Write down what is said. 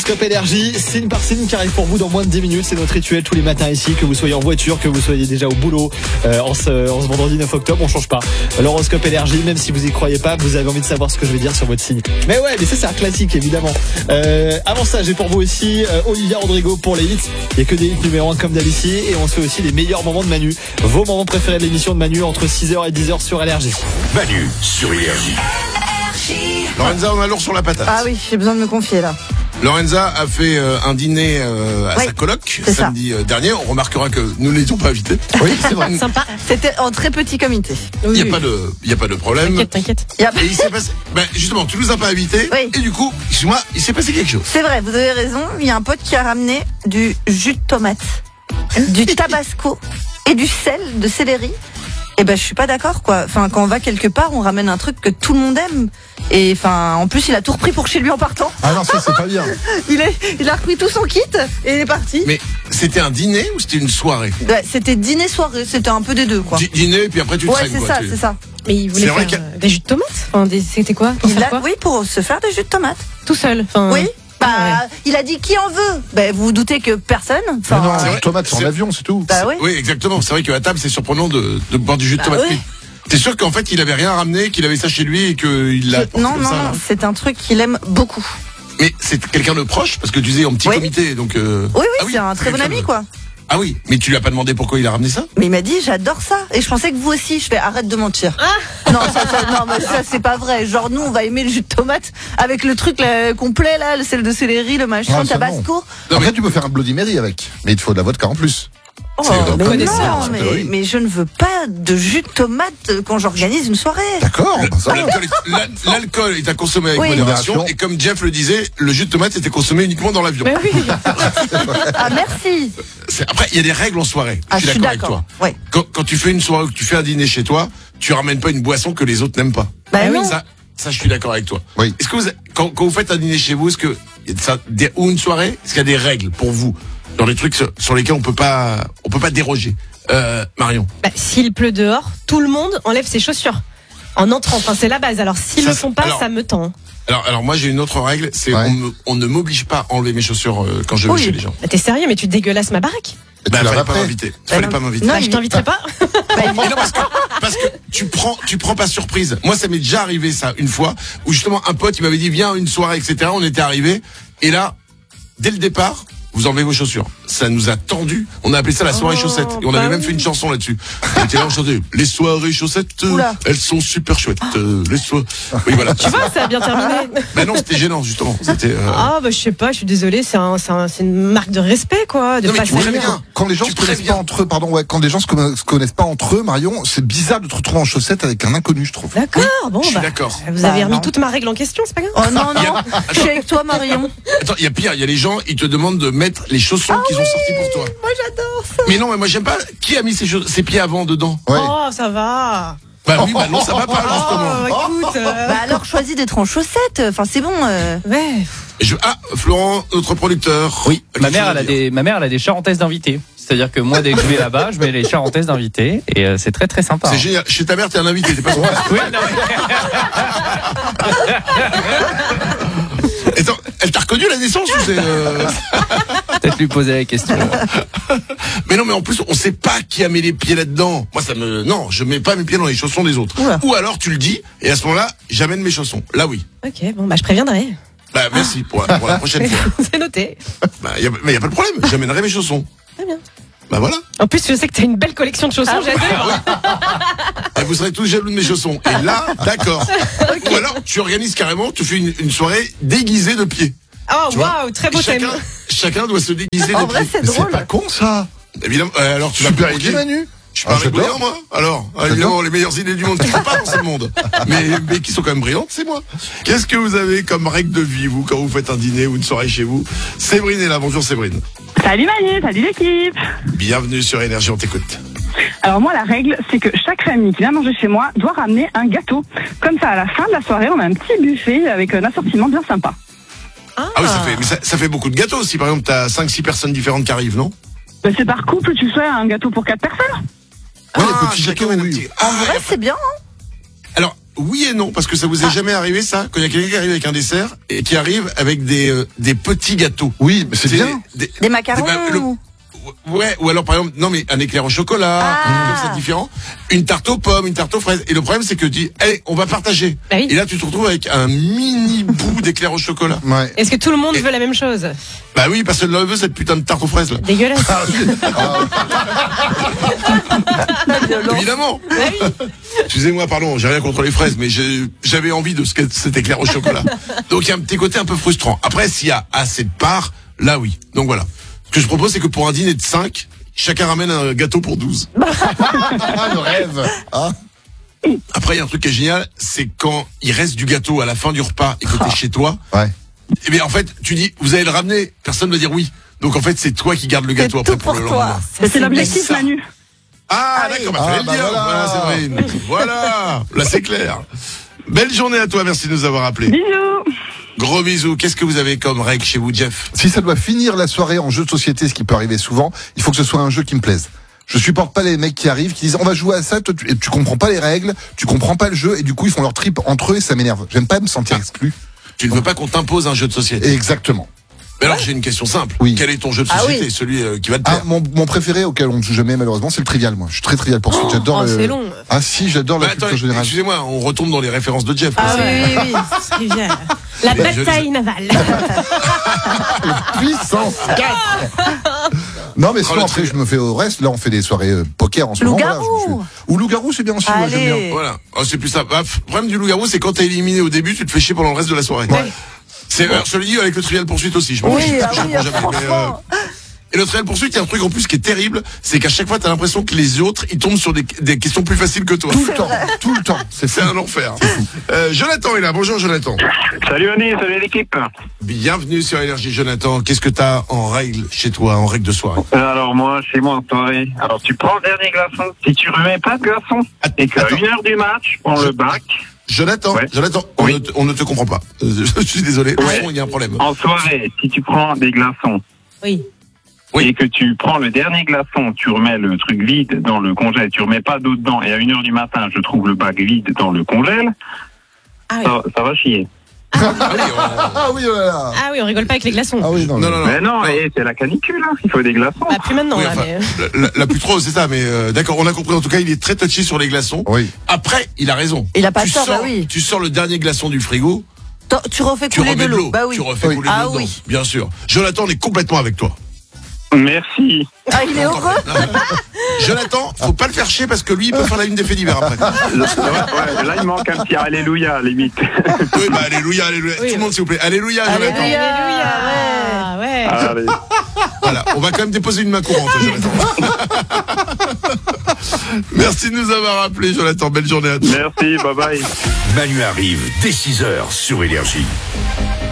L'horoscope énergie, signe par signe qui arrive pour vous dans moins de 10 minutes. C'est notre rituel tous les matins ici, que vous soyez en voiture, que vous soyez déjà au boulot. En ce vendredi 9 octobre, on change pas. L'horoscope énergie, même si vous y croyez pas, vous avez envie de savoir ce que je vais dire sur votre signe. Mais ouais, mais ça c'est un classique évidemment. Avant ça, j'ai pour vous aussi Olivia Rodrigo pour les hits. Il y a que des hits numéro 1 comme d'habitude. Et on se fait aussi les meilleurs moments de Manu. Vos moments préférés de l'émission de Manu entre 6h et 10h sur énergie. Manu sur énergie. Lorenza, on a lourd sur la patate. Ah oui, j'ai besoin de me confier là. Lorenza a fait un dîner à sa coloc samedi dernier. On remarquera que nous ne l'étions pas invités. Oui, c'est vrai. Sympa. C'était en très petit comité. Il n'y a pas de problème. T'inquiète. Et il s'est passé. Justement, tu nous as pas invités. Oui. Et du coup, excuse-moi, il s'est passé quelque chose. C'est vrai, vous avez raison. Il y a un pote qui a ramené du jus de tomate, du tabasco et du sel de céleri. Et je suis pas d'accord quoi. Enfin, quand on va quelque part, on ramène un truc que tout le monde aime. Et enfin, en plus, il a tout repris pour chez lui en partant. Ah non, ça c'est pas bien. Il a repris tout son kit et il est parti. Mais c'était un dîner ou c'était une soirée? Ouais, c'était dîner-soirée, c'était un peu des deux quoi. Dîner et puis après tu Ouais, traînes c'est quoi. ça, c'est ça. Mais il voulait C'est vrai faire des jus de tomates. Enfin, c'était quoi? Pour faire quoi? Oui, pour se faire des jus de tomate. Tout seul. Enfin, Oui. ouais. Il a dit qui en veut. Vous vous doutez que personne. Mais non, c'est une vrai, tomate sur c'est- l'avion, c'est tout. Bah oui. Oui, exactement. C'est vrai qu'à table, c'est surprenant de boire du jus de tomate. oui. Mais t'es sûr qu'en fait, il avait rien ramené, qu'il avait ça chez lui et qu'il l'a apporté Non, comme ça, là c'est un truc qu'il aime beaucoup. Mais c'est quelqu'un de proche parce que tu disais en petit Oui. comité, donc. Oui, Ah c'est un très bon quelqu'un ami de- quoi. Ah oui, mais tu lui as pas demandé pourquoi il a ramené ça? Mais il m'a dit j'adore ça et je pensais que vous aussi. Je fais arrête de mentir. Non, non, mais ça c'est pas vrai. Genre nous on va aimer le jus de tomate avec le truc là, complet là, le sel de céleri, le machin, Ah, le ça, tabasco. Non, Après, mais- tu peux faire un Bloody Mary avec. Mais il te faut de la vodka en plus. Oh, donc, mais connaisseur, non, oui. mais je ne veux pas de jus de tomate quand j'organise une soirée. D'accord, ça va. L'alcool est à consommer avec Oui. modération. Modération. Et comme Jeff le disait, le jus de tomate était consommé uniquement dans l'avion. Mais oui. Ah merci. Après, il y a des règles en soirée. Ah, je suis d'accord avec toi. Ouais. Quand tu fais une soirée ou que tu fais un dîner chez toi, tu ramènes pas une boisson que les autres n'aiment pas. Bah non. Ça, je suis d'accord avec toi. Oui. Est-ce que quand vous faites un dîner chez vous, est-ce que ou une soirée, est-ce qu'il y a des règles pour vous dans les trucs sur lesquels on peut pas déroger? Marion. S'il pleut dehors, tout le monde enlève ses chaussures. En entrant, enfin c'est la base. Alors s'ils Ça, le font pas, alors- ça me tend. Alors moi j'ai une autre règle, c'est Ouais. on ne m'oblige pas à enlever mes chaussures quand je vais Oui. chez les gens. T'es sérieux, mais tu dégueulasses ma baraque? Et tu Fallait l'as pas après. m'inviter. Fallait pas m'inviter. Non, Bah, je il- t'inviterai pas. Mais non, parce que tu prends pas surprise. Moi, ça m'est déjà arrivé ça une fois où justement un pote il m'avait dit viens à une soirée etc. On était arrivé et là dès le départ vous enlevez vos chaussures. Ça nous a tendu. On a appelé ça la soirée chaussettes et on avait même fait une chanson là-dessus. On était là on chantait les soirées chaussettes. Oula. Elles sont super chouettes. Les soirées. Oui voilà. Tu vois, ça a bien terminé. Ben non c'était gênant justement. C'était. Ah je sais pas, je suis désolée, c'est une marque de respect quoi, de Non, mais pas tu vois salir. bien. Quand les gens Tu se connaissent préviens. pas entre eux, quand les gens se connaissent pas entre eux, Marion, c'est bizarre de te retrouver en chaussettes avec un inconnu, je trouve. D'accord, bon Je suis bah. d'accord. Vous avez Bah, remis non. toute ma règle en question, c'est pas grave. Oh non, Il y non, a- je suis avec toi Marion. Attends, il y a pire, il y a les gens, ils te demandent de mettre les chaussons qu'ils ont sortis pour toi. Moi j'adore ça. Mais non, mais moi j'aime pas. Qui a mis ses pieds avant dedans? Ouais. Oh, ça va. Bah oui, bah non, ça va pas justement. Oh, écoute. Bah alors choisis d'être en chaussettes. Enfin c'est bon. Ouais. Florent, notre producteur. Oui, a ma quelque mère, chose à dire. ma mère, elle a des charentaises d'invités. C'est-à-dire que moi, dès que je vais là-bas, je mets les charentaises d'invités et c'est très très sympa. C'est génial. Chez ta mère, t'es un invité, t'es pas son frère. Oui, non, Attends, elle t'a reconnu la naissance ou c'est peut-être lui poser la question. Mais non, mais en plus, on sait pas qui a mis les pieds là-dedans. Moi, non, je mets pas mes pieds dans les chaussons des autres. Oula. Ou alors, tu le dis, et à ce moment-là, j'amène mes chaussons. Là, oui. Ok, bon bah je préviendrai. Bah, merci pour la prochaine fois. C'est noté. Bah, mais y a pas de problème. J'amènerai mes chaussons. Très bien. Bah voilà. En plus, je sais que t'as une belle collection de chaussons, j'adore. Et vous serez tous jaloux de mes chaussons. Et là, d'accord. Ou alors, tu organises carrément, tu fais une soirée déguisée de pieds. Oh Tu vois waouh, très beau Et thème. chacun doit se déguiser En de vrai pieds. c'est Mais c'est drôle. pas con ça. Évidemment. Alors, tu vas Super me idée, Manu. Je suis pas un j'adore. brillant, moi. Alors, évidemment, les meilleures idées du monde qui sont pas dans ce monde, mais qui sont quand même brillantes, c'est moi. Qu'est-ce que vous avez comme règle de vie, vous, quand vous faites un dîner ou une soirée chez vous? Séverine est là. Bonjour, Séverine. Salut Manu, salut l'équipe. Bienvenue sur Énergie, on t'écoute. Alors moi la règle c'est que chaque famille qui vient manger chez moi doit ramener un gâteau. Comme ça à la fin de la soirée on a un petit buffet avec un assortiment bien sympa. Ah oui, ça fait beaucoup de gâteaux. Si par exemple t'as 5-6 personnes différentes qui arrivent, non? Ben, c'est par couple tu fais un gâteau pour 4 personnes. Ouais, les petits chacun gâteaux, met un oui. petit. En vrai c'est bien. Alors, oui et non, parce que ça vous est jamais arrivé ça, quand il y a quelqu'un qui arrive avec un dessert et qui arrive avec des petits gâteaux. Oui, mais c'est bien. Des macarons. Ouais, ou alors par exemple, non mais un éclair au chocolat, c'est différent. Une tarte aux pommes, une tarte aux fraises. Et le problème c'est que tu dis, allez, on va partager. Bah oui. Et là tu te retrouves avec un mini bout d'éclair au chocolat. Ouais. Est-ce que tout le monde veut la même chose? Bah oui, parce que le veut cette putain de tarte aux fraises là. Dégueulasse. Évidemment. Excusez-moi, pardon, j'ai rien contre les fraises, mais j'avais envie de cet éclair au chocolat. Donc il y a un petit côté un peu frustrant. Après, s'il y a assez de parts, là oui. Donc voilà. Ce que je propose, c'est que pour un dîner de 5, chacun ramène un gâteau pour 12. Ah, le rêve. Ah. Après, il y a un truc qui est génial, c'est quand il reste du gâteau à la fin du repas et que t'es chez toi. Ouais. Et bien en fait, tu dis, vous allez le ramener, personne va dire oui. Donc en fait, c'est toi qui gardes le gâteau après pour le lendemain. C'est l'objectif, ça. Manu. Ah, d'accord, bah, fallait le dire. Voilà, c'est vrai. Voilà, là c'est clair. Belle journée à toi, merci de nous avoir appelés. Bisous. Gros bisous. Qu'est-ce que vous avez comme règle chez vous, Jeff? Si ça doit finir la soirée en jeu de société, ce qui peut arriver souvent, il faut que ce soit un jeu qui me plaise. Je supporte pas les mecs qui arrivent, qui disent on va jouer à ça, toi, tu comprends pas les règles, tu comprends pas le jeu, et du coup ils font leur trip entre eux et ça m'énerve. J'aime pas me sentir exclu. Tu ne veux pas qu'on t'impose un jeu de société? Exactement. Mais alors j'ai une question simple. Oui. Quel est ton jeu de société? Celui qui va te Ah, plaire. mon préféré auquel on ne joue jamais malheureusement, c'est le trivial. Moi, je suis très trivial pour ça. J'adore le. C'est long. Ah si, j'adore la Bah, attends, culture générale. excusez-moi, on retombe dans les références de Jeff. Ah quoi. oui, c'est bien. La Mais je bataille navale. Puissance 4. Non mais sinon le après trivial. je me fais au reste. Là on fait des soirées poker en ce moment. Loup-garou. Ou loup-garou c'est bien aussi. Ouais, j'aime bien. Allez. Voilà. Oh, c'est plus ça. Bah, le problème du loup-garou, c'est quand t'es éliminé au début, tu te fais chier pendant le reste de la soirée. C'est, je te le dis avec le trivial poursuite aussi. Je m'en Oui, fiche, ah je oui, comprends jamais. franchement. Et le trivial poursuite, il y a un truc en plus qui est terrible, c'est qu'à chaque fois, t'as l'impression que les autres, ils tombent sur des questions plus faciles que toi. Tout le temps. C'est un enfer. Jonathan est là. Bonjour, Jonathan. Salut Annie, salut l'équipe. Bienvenue sur Énergie, Jonathan. Qu'est-ce que t'as en règle chez toi, en règle de soirée? Alors moi, chez moi en soirée, alors tu prends le dernier glaçon. Si tu remets pas de glaçon et qu'à Attends. 1h du match, prends le bac. Jonathan, Ouais. Jonathan, Oui. on ne te comprend pas. Je suis désolé. Le Ouais. son, il y a un problème. En soirée, si tu prends des glaçons Oui. et que tu prends le dernier glaçon, tu remets le truc vide dans le congèle, tu remets pas d'eau dedans et à 1h du matin, je trouve le bac vide dans le congèle, Ah oui. ça va chier. Ah oui, oh là là. Ah oui, on rigole pas avec les glaçons. Ah oui, non. Non, non, non. Mais non, et c'est la canicule, hein. Il faut des glaçons. Bah, plus maintenant, Oui, là. enfin, Mais... la plus trop, c'est ça, mais d'accord, on a compris. En tout cas, il est très touchy sur les glaçons. Oui. Après, il a raison. Il a pas Tu tort, sors- bah oui. Tu sors le dernier glaçon du frigo, Tu refais tu couler remets de l'eau. Bah oui. tu refais couler de Ah l'eau dedans, oui. bien sûr. Jonathan, on est complètement avec toi. Merci. Ah, il est heureux. Jonathan, faut pas le faire chier parce que lui, il peut faire la une des faits divers après. Ouais, là, il manque un petit alléluia, limite. Oui, bah, alléluia, alléluia. Oui. Tout le monde, s'il vous plaît. Alléluia, Jonathan. Alléluia. Ah ouais. Allez. Voilà, on va quand même déposer une main courante, Jonathan. Merci de nous avoir appelés, Jonathan. Belle journée à tous. Merci, bye bye. Manu arrive dès 6h sur Énergie.